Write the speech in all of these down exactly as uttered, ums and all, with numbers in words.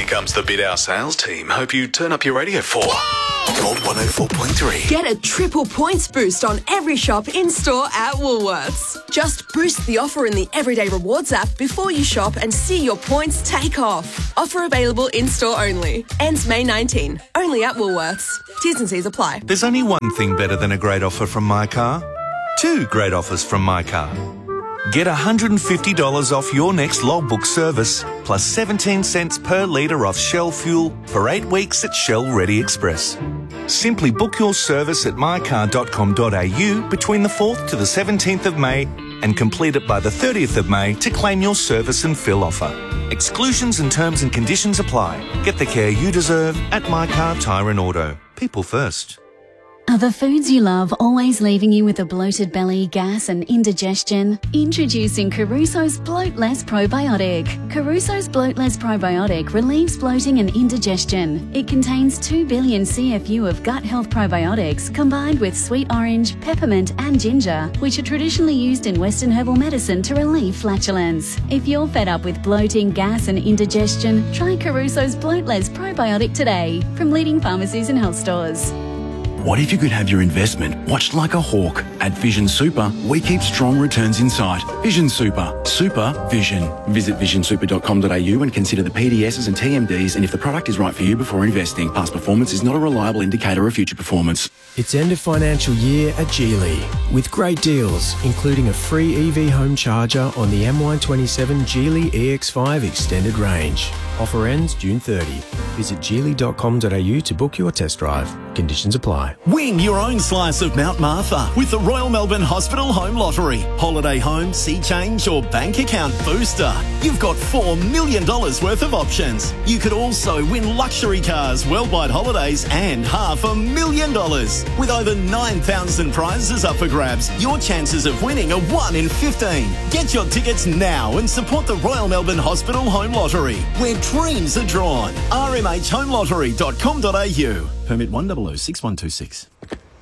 comes the Bid Our Sales team. Hope you turn up your radio for Gold one oh four point three. Get a triple points boost on every shop in-store at Woolworths. Just boost the offer in the Everyday Rewards app before you shop and see your points take off. Offer available in-store only. Ends May nineteenth. Only at Woolworths. T's and C's apply. There's only one thing better than a great offer from My Car. Two great offers from My Car. Get one hundred fifty dollars off your next logbook service, plus seventeen cents per litre off Shell fuel for eight weeks at Shell Ready Express. Simply book your service at my car dot com dot a u between the fourth to the seventeenth of May and complete it by the thirtieth of May to claim your service and fill offer. Exclusions and terms and conditions apply. Get the care you deserve at My Car Tyre and Auto. People first. Are the foods you love always leaving you with a bloated belly, gas and indigestion? Introducing Caruso's Bloat Less Probiotic. Caruso's Bloat Less Probiotic relieves bloating and indigestion. It contains two billion C F U of gut health probiotics combined with sweet orange, peppermint and ginger, which are traditionally used in Western herbal medicine to relieve flatulence. If you're fed up with bloating, gas and indigestion, try Caruso's Bloat Less Probiotic today from leading pharmacies and health stores. What if you could have your investment watched like a hawk? At Vision Super, we keep strong returns in sight. Vision Super. Super Vision. Visit vision super dot com dot a u and consider the P D Ss and T M Ds and if the product is right for you before investing. Past performance is not a reliable indicator of future performance. It's end of financial year at Geely with great deals, including a free E V home charger on the M Y twenty-seven Geely E X five Extended Range. Offer ends June thirtieth. Visit geely dot com dot a u to book your test drive. Conditions apply. Win your own slice of Mount Martha with the Royal Melbourne Hospital Home Lottery. Holiday home, sea change or bank account booster. You've got four million dollars worth of options. You could also win luxury cars, worldwide holidays and half a million dollars. With over nine thousand prizes up for grabs, your chances of winning are one in fifteen. Get your tickets now and support the Royal Melbourne Hospital Home Lottery, where dreams are drawn. r m h home lottery dot com dot a u. Permit one zero zero six one two six.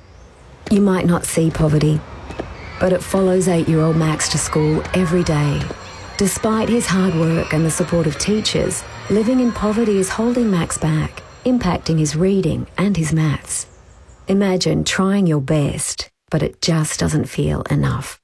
You might not see poverty, but it follows eight-year-old Max to school every day. Despite his hard work and the support of teachers, living in poverty is holding Max back, impacting his reading and his maths. Imagine trying your best, but it just doesn't feel enough.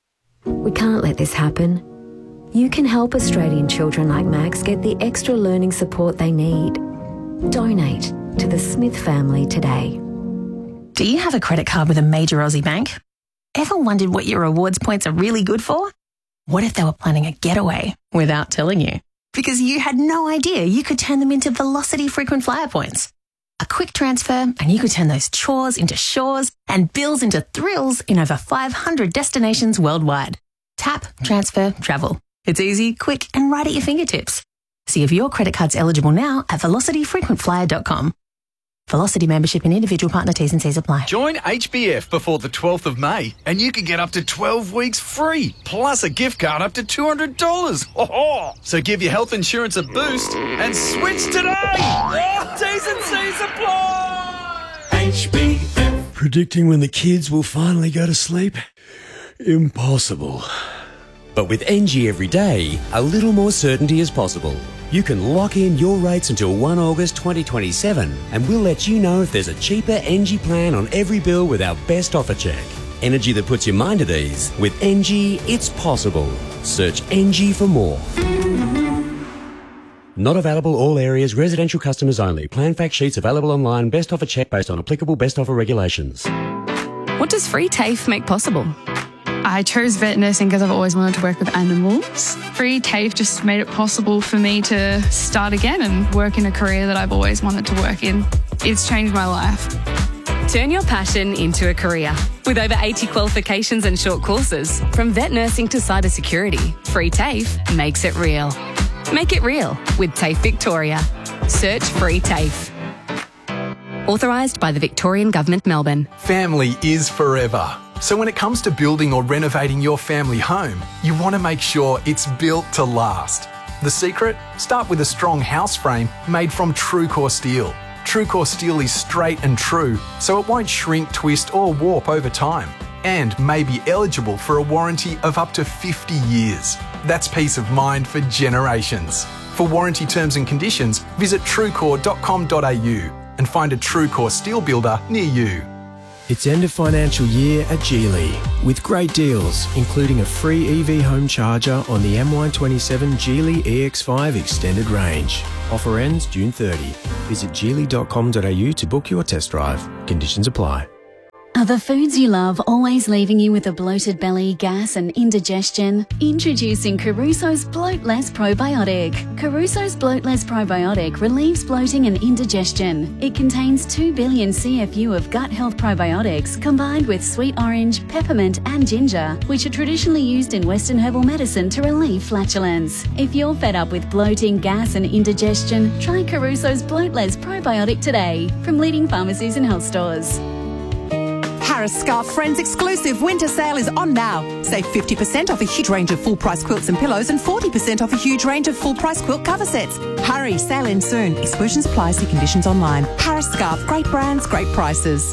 We can't let this happen. You can help Australian children like Max get the extra learning support they need. Donate to the Smith family today. Do you have a credit card with a major Aussie bank? Ever wondered what your rewards points are really good for? What if they were planning a getaway without telling you? Because you had no idea you could turn them into Velocity frequent flyer points. A quick transfer and you could turn those chores into shores and bills into thrills in over five hundred destinations worldwide. Tap, transfer, travel. It's easy, quick and right at your fingertips. See if your credit card's eligible now at velocity frequent flyer dot com. Velocity membership and individual partner T's and C's apply. Join H B F before the twelfth of May and you can get up to twelve weeks free, plus a gift card up to two hundred dollars. Oh, so give your health insurance a boost and switch today. Oh, T's and C's apply. H B F. Predicting when the kids will finally go to sleep? Impossible. But with N G Everyday, a little more certainty is possible. You can lock in your rates until the first of August twenty twenty-seven and we'll let you know if there's a cheaper N G plan on every bill with our best offer check. Energy that puts your mind at ease. With N G, it's possible. Search N G for more. Not available all areas, residential customers only. Plan fact sheets available online. Best offer check based on applicable best offer regulations. What does Free TAFE make possible? I chose vet nursing because I've always wanted to work with animals. Free TAFE just made it possible for me to start again and work in a career that I've always wanted to work in. It's changed my life. Turn your passion into a career. With over eighty qualifications and short courses, from vet nursing to cybersecurity, Free TAFE makes it real. Make it real with TAFE Victoria. Search Free TAFE. Authorised by the Victorian Government, Melbourne. Family is forever. So when it comes to building or renovating your family home, you want to make sure it's built to last. The secret? Start with a strong house frame made from TrueCore steel. TrueCore steel is straight and true, so it won't shrink, twist or warp over time, and may be eligible for a warranty of up to fifty years. That's peace of mind for generations. For warranty terms and conditions, visit truecore dot com dot a u and find a TrueCore steel builder near you. It's end of financial year at Geely, with great deals, including a free E V home charger on the M Y twenty-seven Geely E X five Extended Range. Offer ends June thirtieth. Visit geely dot com dot a u to book your test drive. Conditions apply. Are the foods you love always leaving you with a bloated belly, gas and indigestion? Introducing Caruso's Bloat Less Probiotic. Caruso's Bloat Less Probiotic relieves bloating and indigestion. It contains two billion C F U of gut health probiotics combined with sweet orange, peppermint and ginger, which are traditionally used in Western herbal medicine to relieve flatulence. If you're fed up with bloating, gas and indigestion, try Caruso's Bloat Less Probiotic today from leading pharmacies and health stores. Harris Scarf Friends exclusive winter sale is on now. Save fifty percent off a huge range of full-price quilts and pillows and forty percent off a huge range of full-price quilt cover sets. Hurry, sale ends soon. Exclusions apply, see conditions online. Harris Scarf, great brands, great prices.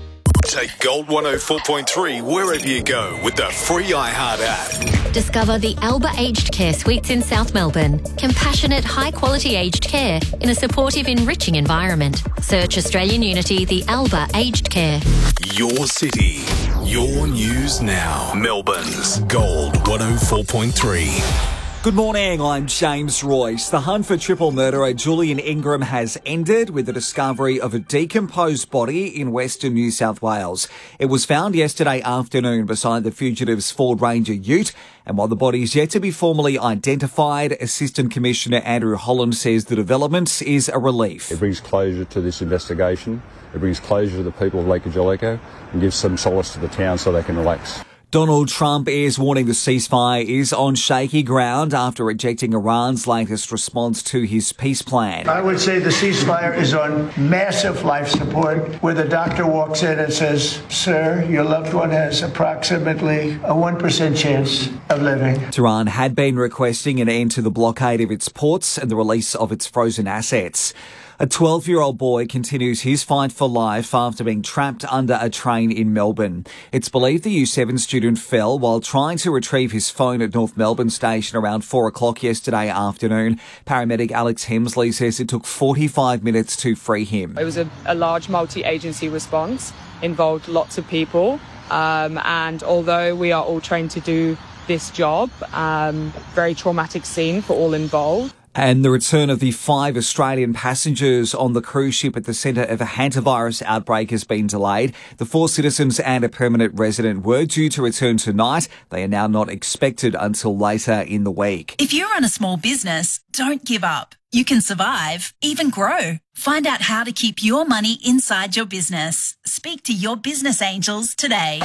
Take Gold one oh four point three wherever you go with the free iHeart app. Discover the Alba Aged Care Suites in South Melbourne. Compassionate, high-quality aged care in a supportive, enriching environment. Search Australian Unity, the Alba Aged Care. Your city, your news now. Melbourne's Gold one oh four point three. Good morning, I'm James Royce. The hunt for triple murderer Julian Ingram has ended with the discovery of a decomposed body in Western New South Wales. It was found yesterday afternoon beside the fugitive's Ford Ranger ute, and while the body is yet to be formally identified, Assistant Commissioner Andrew Holland says the development is a relief. It brings closure to this investigation, it brings closure to the people of Lake Angelica, and gives some solace to the town so they can relax. Donald Trump is warning the ceasefire is on shaky ground after rejecting Iran's latest response to his peace plan. I would say the ceasefire is on massive life support, where the doctor walks in and says, "Sir, your loved one has approximately a one percent chance of living." Tehran had been requesting an end to the blockade of its ports and the release of its frozen assets. A twelve-year-old boy continues his fight for life after being trapped under a train in Melbourne. It's believed the U seven student fell while trying to retrieve his phone at North Melbourne Station around four o'clock yesterday afternoon. Paramedic Alex Hemsley says it took forty-five minutes to free him. It was a, a large multi-agency response, involved lots of people, um, and although we are all trained to do this job, um, very traumatic scene for all involved. And the return of the five Australian passengers on the cruise ship at the centre of a hantavirus outbreak has been delayed. The four citizens and a permanent resident were due to return tonight. They are now not expected until later in the week. If you run a small business, don't give up. You can survive, even grow. Find out how to keep your money inside your business. Speak to your business angels today.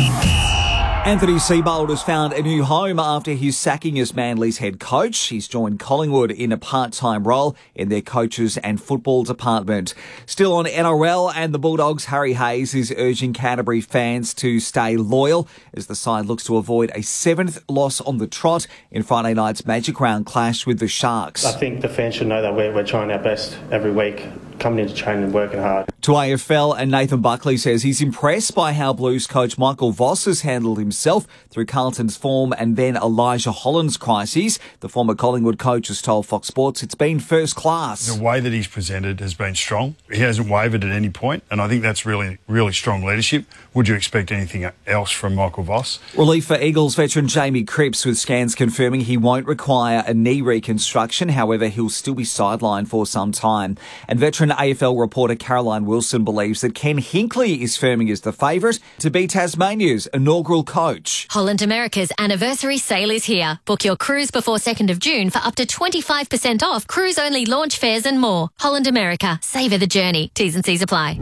Anthony Seibold has found a new home after his sacking as Manly's head coach. He's joined Collingwood in a part-time role in their coaches and football department. Still on N R L and the Bulldogs, Harry Hayes is urging Canterbury fans to stay loyal as the side looks to avoid a seventh loss on the trot in Friday night's Magic Round clash with the Sharks. I think the fans should know that we're, we're trying our best every week, coming into training and working hard. To A F L, and Nathan Buckley says he's impressed by how Blues coach Michael Voss has handled himself through Carlton's form and then Elijah Holland's crises. The former Collingwood coach has told Fox Sports it's been first class. The way that he's presented has been strong. He hasn't wavered at any point, and I think that's really, really strong leadership. Would you expect anything else from Michael Voss? Relief for Eagles veteran Jamie Cripps, with scans confirming he won't require a knee reconstruction. However, he'll still be sidelined for some time. And veteran A F L reporter Caroline Wilson believes that Ken Hinkley is firming as the favourite to be Tasmania's inaugural coach. Holland America's anniversary sale is here. Book your cruise before second of June for up to twenty-five percent off cruise-only launch fares and more. Holland America. Savour the journey. T's and C's apply.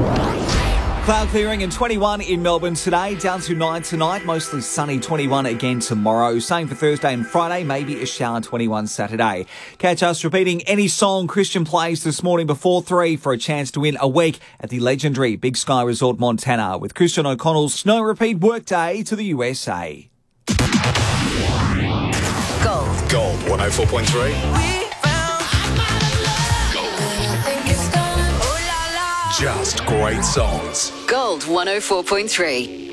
Cloud clearing and twenty-one in Melbourne today, down to nine tonight, mostly sunny, twenty-one again tomorrow. Same for Thursday and Friday, maybe a shower, twenty-one Saturday. Catch us repeating any song Christian plays this morning before three for a chance to win a week at the legendary Big Sky Resort Montana with Christian O'Connell's Snow Repeat Workday to the U S A. Gold. Gold one oh four point three. Just great songs. Gold one oh four point three.